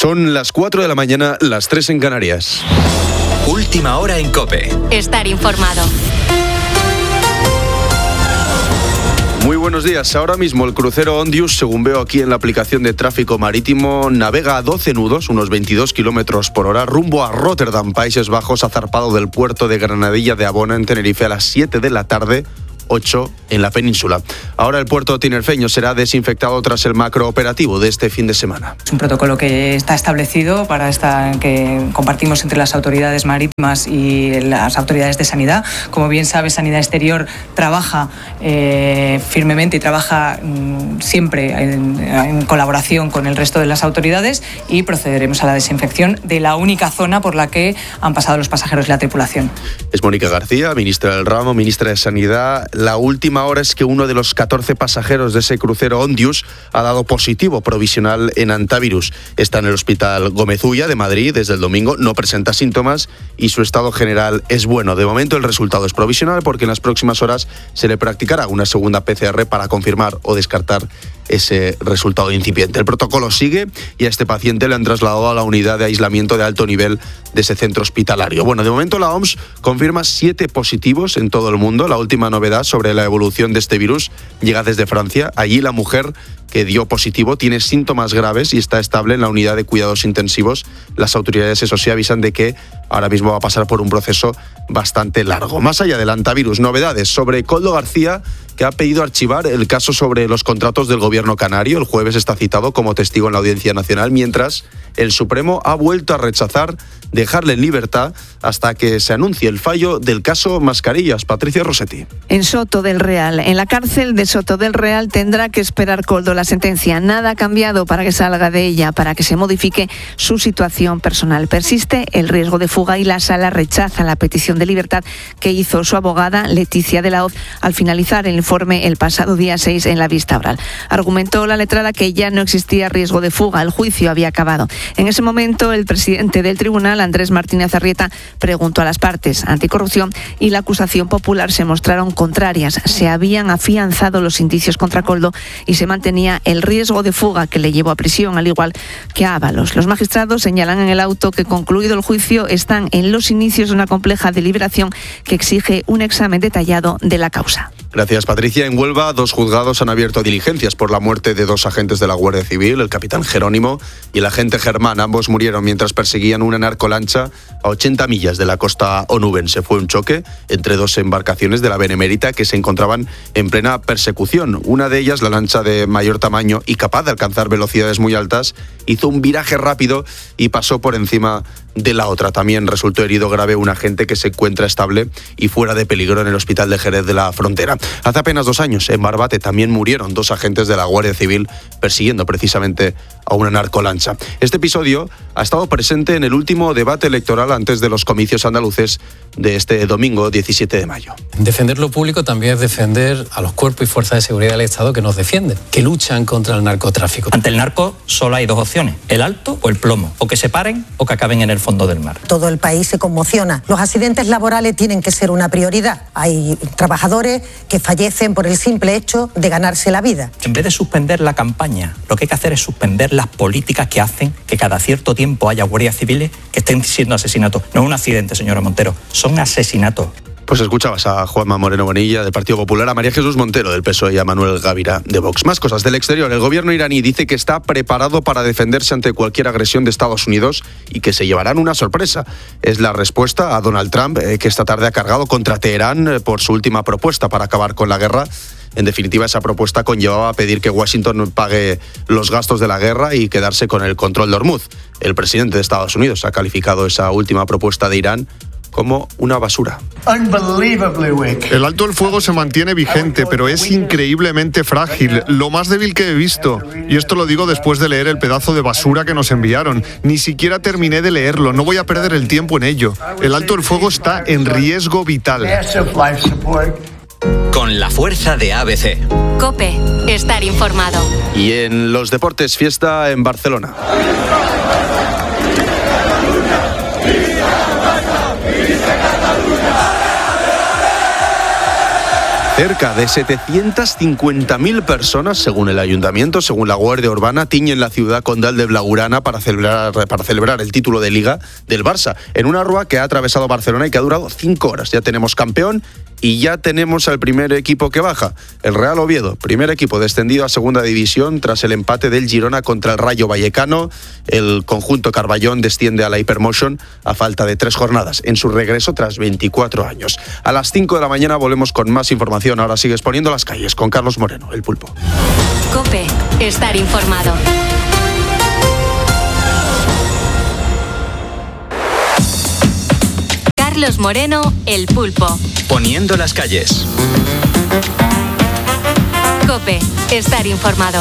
Son las 4 de la mañana, las 3 en Canarias. Última hora en COPE. Estar informado. Muy buenos días. Ahora mismo el crucero Ondius, según veo aquí en la aplicación de tráfico marítimo, navega a 12 nudos, unos 22 kilómetros por hora, rumbo a Rotterdam, Países Bajos, ha zarpado del puerto de Granadilla de Abona, en Tenerife, a las 7 de la tarde, 8 en la península. Ahora el puerto tinerfeño será desinfectado tras el macrooperativo de este fin de semana. Es un protocolo que está establecido que compartimos entre las autoridades marítimas y las autoridades de sanidad. Como bien sabe, Sanidad Exterior trabaja firmemente y trabaja siempre en colaboración con el resto de las autoridades, y procederemos a la desinfección de la única zona por la que han pasado los pasajeros y la tripulación. Es Mónica García, ministra del ramo, ministra de Sanidad. La última hora es que uno de los 14 pasajeros de ese crucero Ondius ha dado positivo provisional en antivirus. Está en el Hospital Gómez Ulla de Madrid desde el domingo, no presenta síntomas y su estado general es bueno. De momento el resultado es provisional porque en las próximas horas se le practicará una segunda PCR para confirmar o descartar ese resultado incipiente. El protocolo sigue y a este paciente le han trasladado a la unidad de aislamiento de alto nivel de ese centro hospitalario. Bueno, de momento la OMS confirma 7 positivos en todo el mundo. La última novedad sobre la evolución de este virus llega desde Francia. Allí la mujer que dio positivo tiene síntomas graves y está estable en la unidad de cuidados intensivos. Las autoridades, eso sí, avisan de que ahora mismo va a pasar por un proceso bastante largo. Más allá del antivirus, novedades sobre Koldo García, que ha pedido archivar el caso sobre los contratos del gobierno canario. El jueves está citado como testigo en la Audiencia Nacional, mientras el Supremo ha vuelto a rechazar dejarle en libertad hasta que se anuncie el fallo del caso Mascarillas. Patricia Rossetti. En Soto del Real, en la cárcel de Soto del Real, tendrá que esperar Koldo la sentencia. Nada ha cambiado para que salga de ella, para que se modifique su situación personal. Persiste el riesgo de fuga y la sala rechaza la petición de libertad que hizo su abogada Leticia de la Hoz al finalizar el informe el pasado día 6 en la vista oral. Argumentó la letrada que ya no existía riesgo de fuga, el juicio había acabado. En ese momento, el presidente del tribunal, Andrés Martínez Arrieta, preguntó a las partes anticorrupción y la acusación popular se mostraron contrarias. Se habían afianzado los indicios contra Koldo y se mantenía el riesgo de fuga que le llevó a prisión, al igual que a Ábalos. Los magistrados señalan en el auto que, concluido el juicio, están en los inicios de una compleja deliberación que exige un examen detallado de la causa. Gracias, Patricia. En Huelva, 2 juzgados han abierto diligencias por la muerte de 2 agentes de la Guardia Civil, el capitán Jerónimo y el agente Germán. Ambos murieron mientras perseguían una narcolancha a 80 millas de la costa onubense. Fue un choque entre 2 embarcaciones de la Benemérita que se encontraban en plena persecución. Una de ellas, la lancha de mayor tamaño y capaz de alcanzar velocidades muy altas, hizo un viraje rápido y pasó por encima de la otra. También resultó herido grave un agente que se encuentra estable y fuera de peligro en el hospital de Jerez de la Frontera. Hace apenas 2 años, en Barbate, también murieron 2 agentes de la Guardia Civil persiguiendo precisamente a una narcolancha. Este episodio ha estado presente en el último debate electoral antes de los comicios andaluces de este domingo 17 de mayo. Defender lo público también es defender a los cuerpos y fuerzas de seguridad del Estado que nos defienden, que luchan contra el narcotráfico. Ante el narco solo hay 2 opciones, el alto o el plomo, o que se paren o que acaben en el fondo del mar. Todo el país se conmociona. Los accidentes laborales tienen que ser una prioridad. Hay trabajadores que fallecen por el simple hecho de ganarse la vida. En vez de suspender la campaña, lo que hay que hacer es suspender las políticas que hacen que cada cierto tiempo haya guardias civiles que estén siendo asesinatos. No es un accidente, señora Montero, son asesinatos. Pues escuchabas a Juanma Moreno Bonilla del Partido Popular, a María Jesús Montero del PSOE y a Manuel Gavira de Vox. Más cosas del exterior. El gobierno iraní dice que está preparado para defenderse ante cualquier agresión de Estados Unidos y que se llevarán una sorpresa. Es la respuesta a Donald Trump, que esta tarde ha cargado contra Teherán por su última propuesta para acabar con la guerra. En definitiva, esa propuesta conllevaba pedir que Washington pague los gastos de la guerra y quedarse con el control de Hormuz. El presidente de Estados Unidos ha calificado esa última propuesta de Irán como una basura. El alto el fuego se mantiene vigente, pero es increíblemente frágil, lo más débil que he visto. Y esto lo digo después de leer el pedazo de basura que nos enviaron. Ni siquiera terminé de leerlo, no voy a perder el tiempo en ello. El alto el fuego está en riesgo vital. Con la fuerza de ABC. COPE, estar informado. Y en los deportes, fiesta en Barcelona. Cerca de 750.000 personas, según el Ayuntamiento, según la Guardia Urbana, tiñen la ciudad condal de Blaugrana para celebrar el título de Liga del Barça, en una rúa que ha atravesado Barcelona y que ha durado 5 horas. Ya tenemos campeón y ya tenemos al primer equipo que baja, el Real Oviedo, primer equipo descendido a segunda división tras el empate del Girona contra el Rayo Vallecano. El conjunto Carballón desciende a la Hypermotion a falta de 3 jornadas, en su regreso tras 24 años. A las 5 de la mañana volvemos con más información. Ahora sigues poniendo las calles con Carlos Moreno, el Pulpo. COPE, estar informado. Carlos Moreno, el Pulpo. Poniendo las calles. COPE, estar informado.